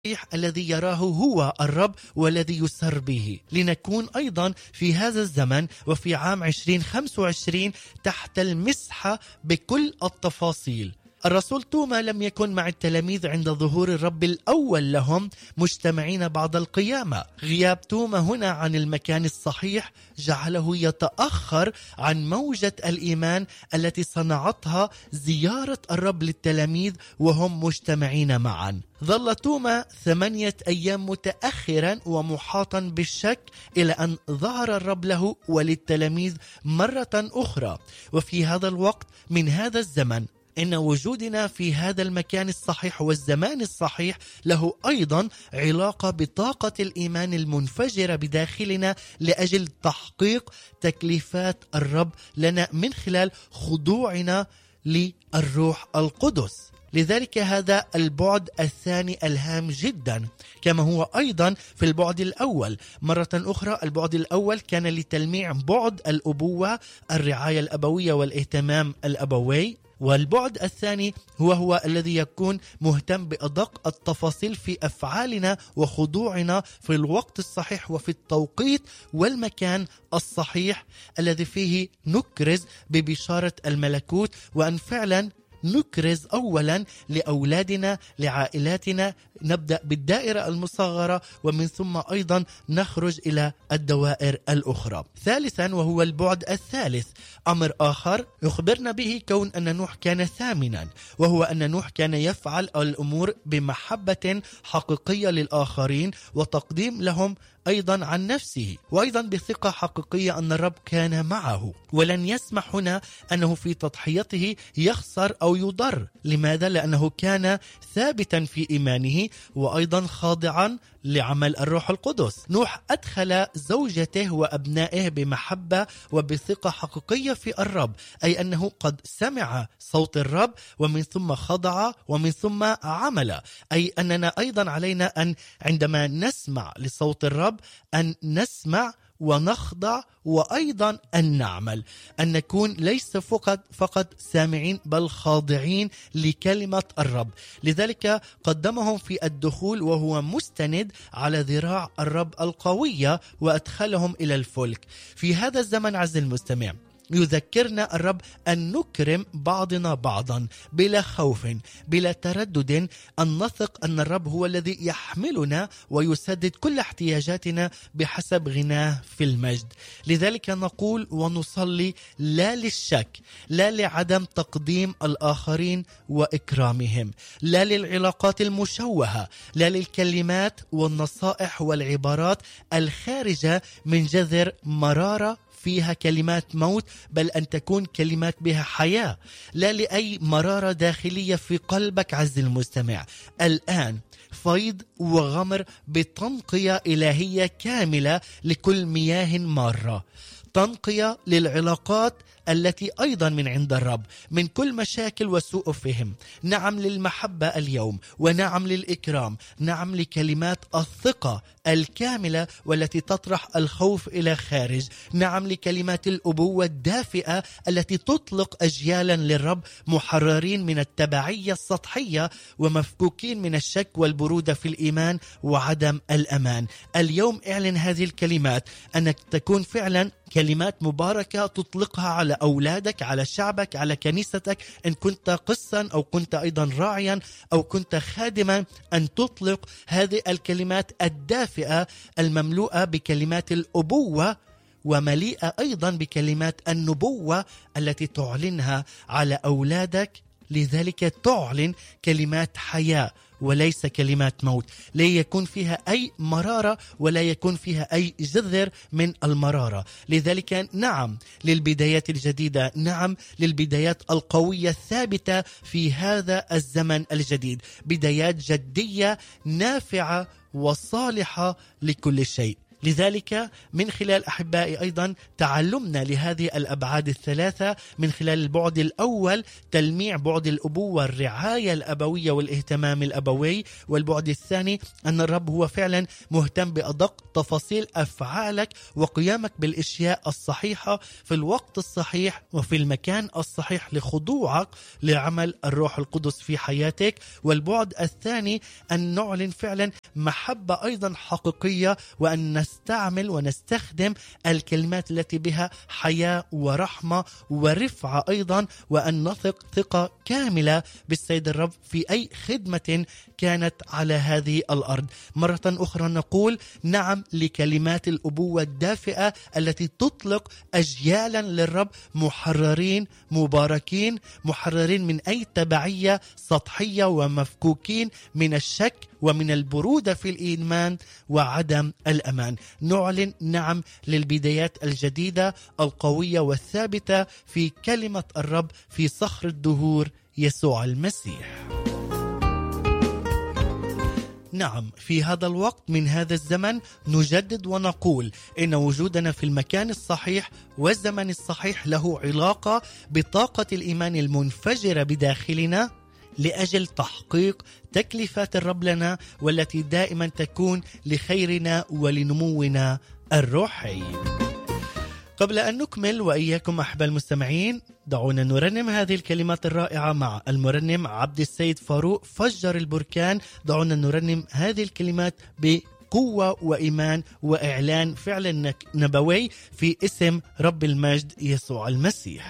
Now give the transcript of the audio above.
الذي يراه هو الرب والذي يسر به، لنكون أيضا في هذا الزمن وفي عام 2025 تحت المسحة بكل التفاصيل. الرسول توما لم يكن مع التلاميذ عند ظهور الرب الأول لهم مجتمعين بعد القيامة. غياب توما هنا عن المكان الصحيح جعله يتأخر عن موجة الإيمان التي صنعتها زيارة الرب للتلاميذ وهم مجتمعين معا. ظل توما 8 أيام متأخرا ومحاطا بالشك إلى أن ظهر الرب له وللتلاميذ مرة أخرى. وفي هذا الوقت من هذا الزمن إن وجودنا في هذا المكان الصحيح والزمان الصحيح له أيضا علاقة بطاقة الإيمان المنفجرة بداخلنا لأجل تحقيق تكليفات الرب لنا من خلال خضوعنا للروح القدس. لذلك هذا البعد الثاني الهام جدا، كما هو أيضا في البعد الأول. مرة أخرى البعد الأول كان لتلميع بعد الأبوة، الرعاية الأبوية والاهتمام الأبوي، والبعد الثاني هو الذي يكون مهتم بأدق التفاصيل في أفعالنا وخضوعنا في الوقت الصحيح وفي التوقيت والمكان الصحيح الذي فيه نكرز ببشارة الملكوت، وأن فعلا نكرز أولا لأولادنا لعائلاتنا، نبدأ بالدائرة المصغرة ومن ثم أيضا نخرج إلى الدوائر الأخرى. ثالثا وهو البعد الثالث، أمر آخر يخبرنا به كون أن نوح كان ثامنا، وهو أن نوح كان يفعل الأمور بمحبة حقيقية للآخرين وتقديم لهم أيضا عن نفسه، وأيضا بثقة حقيقية أن الرب كان معه ولن يسمح هنا أنه في تضحيته يخسر أو يضر. لماذا؟ لأنه كان ثابتا في إيمانه وأيضا خاضعا لعمل الروح القدس. نوح أدخل زوجته وأبنائه بمحبة وبثقة حقيقية في الرب، أي أنه قد سمع صوت الرب ومن ثم خضع ومن ثم عمل، أي أننا أيضا علينا أن عندما نسمع لصوت الرب أن نسمع ونخضع وأيضا أن نعمل، أن نكون ليس فقط سامعين بل خاضعين لكلمة الرب. لذلك قدمهم في الدخول وهو مستند على ذراع الرب القوية وأدخلهم إلى الفلك. في هذا الزمن عز المستمع يذكرنا الرب أن نكرم بعضنا بعضا بلا خوف بلا تردد، أن نثق أن الرب هو الذي يحملنا ويسدد كل احتياجاتنا بحسب غناه في المجد. لذلك نقول ونصلي لا للشك، لا لعدم تقديم الآخرين وإكرامهم، لا للعلاقات المشوهة، لا للكلمات والنصائح والعبارات الخارجة من جذر مرارة فيها كلمات موت، بل أن تكون كلمات بها حياة، لا لأي مرارة داخلية في قلبك عز المستمع. الآن فيض وغمر بتنقية إلهية كاملة لكل مياه مارة، تنقية للعلاقات التي أيضا من عند الرب من كل مشاكل وسوء فهم. نعم للمحبة اليوم، ونعم للإكرام، نعم لكلمات الثقة الكاملة والتي تطرح الخوف إلى خارج، نعم لكلمات الأبوة الدافئة التي تطلق أجيالا للرب محررين من التبعية السطحية ومفكوكين من الشك والبرودة في الإيمان وعدم الأمان. اليوم اعلن هذه الكلمات أنك تكون فعلا كلمات مباركة تطلقها على أولادك، على شعبك، على كنيستك، إن كنت قسا أو كنت أيضا راعيا أو كنت خادما، أن تطلق هذه الكلمات الدافئة المملوءة بكلمات الأبوة ومليئة أيضا بكلمات النبوة التي تعلنها على أولادك. لذلك تعلن كلمات حياة وليس كلمات موت، لا يكون فيها أي مرارة ولا يكون فيها أي جذر من المرارة. لذلك نعم للبدايات الجديدة، نعم للبدايات القوية الثابتة في هذا الزمن الجديد، بدايات جدية نافعة وصالحة لكل شيء. لذلك من خلال أحبائي أيضا تعلمنا لهذه الأبعاد الثلاثة، من خلال البعد الأول تلميع بعد الأبوة، الرعاية الأبوية والاهتمام الأبوي، والبعد الثاني أن الرب هو فعلا مهتم بأدق تفاصيل أفعالك وقيامك بالأشياء الصحيحة في الوقت الصحيح وفي المكان الصحيح لخضوعك لعمل الروح القدس في حياتك. والبعد الثاني أن نعلن فعلا محبة أيضا حقيقية، وأن نستعمل ونستخدم الكلمات التي بها حياة ورحمة ورفعة أيضا، وأن نثق ثقة كاملة بالسيد الرب في أي خدمة كانت على هذه الأرض. مرة أخرى نقول نعم لكلمات الأبوة الدافئة التي تطلق أجيالا للرب محررين مباركين، محررين من أي تبعية سطحية ومفكوكين من الشك ومن البرودة في الإيمان وعدم الأمان. نعلن نعم للبدايات الجديدة القوية والثابتة في كلمة الرب في صخر الدهور يسوع المسيح. نعم، في هذا الوقت من هذا الزمن نجدد ونقول إن وجودنا في المكان الصحيح والزمن الصحيح له علاقة بطاقة الإيمان المنفجرة بداخلنا لأجل تحقيق تكليفات الرب لنا، والتي دائما تكون لخيرنا ولنمونا الروحي. قبل أن نكمل وإياكم أحباب المستمعين، دعونا نرنم هذه الكلمات الرائعة مع المرنم عبد السيد فاروق فجر البركان. دعونا نرنم هذه الكلمات بقوة وإيمان وإعلان فعل نبوي في اسم رب المجد يسوع المسيح.